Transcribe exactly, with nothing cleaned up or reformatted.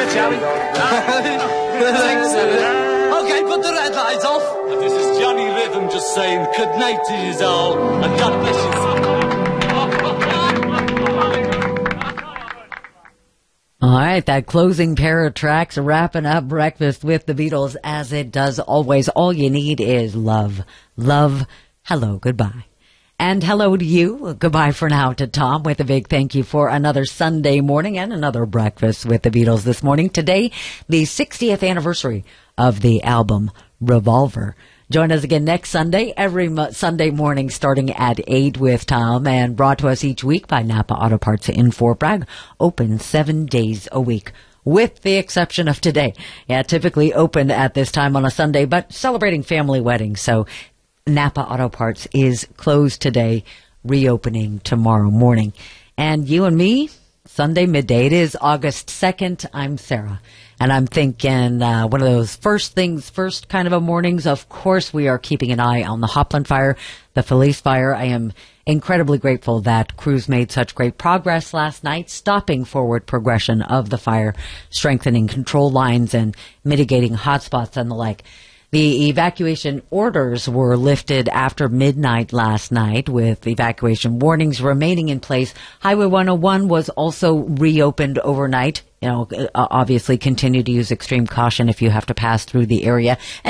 bit, shall we? Thanks, okay, put the red lights off. This is Johnny Rhythm just saying good night to you all, and God bless you. All right, that closing pair of tracks wrapping up Breakfast with the Beatles as it does always. All you need is love. Love. Hello, goodbye. And hello to you. Goodbye for now to Tom with a big thank you for another Sunday morning and another Breakfast with the Beatles this morning. Today, the sixtieth anniversary of the album Revolver. Join us again next Sunday, every mo- Sunday morning starting at eight with Tom, and brought to us each week by Napa Auto Parts in Fort Bragg, open seven days a week. With the exception of today. Yeah, typically open at this time on a Sunday, but celebrating family weddings. So Napa Auto Parts is closed today, reopening tomorrow morning. And you and me, Sunday midday. It is August second. I'm Sarah. And I'm thinking uh, one of those first things first kind of a mornings. Of course, we are keeping an eye on the Hopland fire, the Felice fire. I am incredibly grateful that crews made such great progress last night, stopping forward progression of the fire, strengthening control lines and mitigating hotspots and the like. The evacuation orders were lifted after midnight last night, with evacuation warnings remaining in place. Highway one oh one was also reopened overnight. You know, obviously continue to use extreme caution if you have to pass through the area.